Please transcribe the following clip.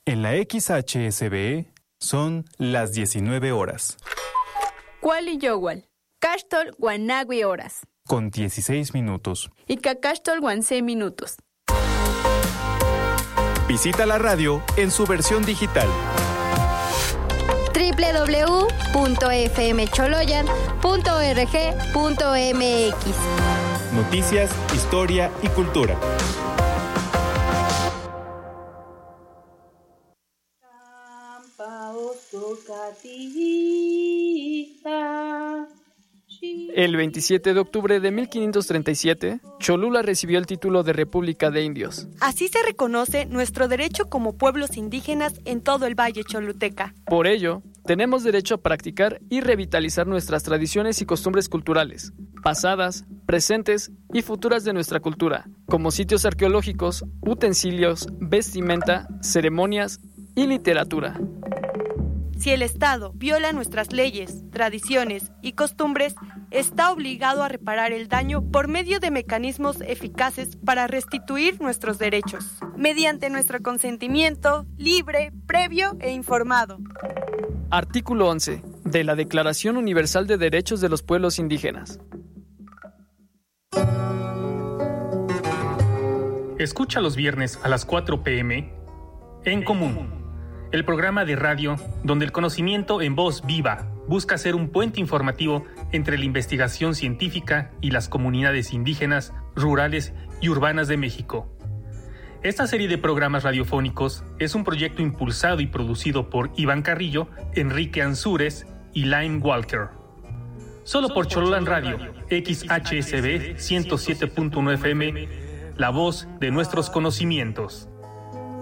En la XHSB son las 19 horas. Cuali-yowal, Caxtol Guanagui horas. Con 16 minutos. Y Cacaxtol Guansé minutos. Visita la radio en su versión digital. www.fmcholoyan.org.mx. Noticias, historia y cultura. El 27 de octubre de 1537, Cholula recibió el título de República de Indios. Así se reconoce nuestro derecho como pueblos indígenas en todo el Valle Choluteca. Por ello, tenemos derecho a practicar y revitalizar nuestras tradiciones y costumbres culturales, pasadas, presentes y futuras de nuestra cultura, como sitios arqueológicos, utensilios, vestimenta, ceremonias y literatura. Si el Estado viola nuestras leyes, tradiciones y costumbres, está obligado a reparar el daño por medio de mecanismos eficaces para restituir nuestros derechos, mediante nuestro consentimiento libre, previo e informado. Artículo 11 de la Declaración Universal de Derechos de los Pueblos Indígenas. Escucha los viernes a las 4 p.m. En Común, el programa de radio donde el conocimiento en voz viva busca ser un puente informativo entre la investigación científica y las comunidades indígenas, rurales y urbanas de México. Esta serie de programas radiofónicos es un proyecto impulsado y producido por Iván Carrillo, Enrique Ansúrez y Lime Walker. Solo por Chololan Radio, XHSB 107.1 FM, la voz de nuestros conocimientos.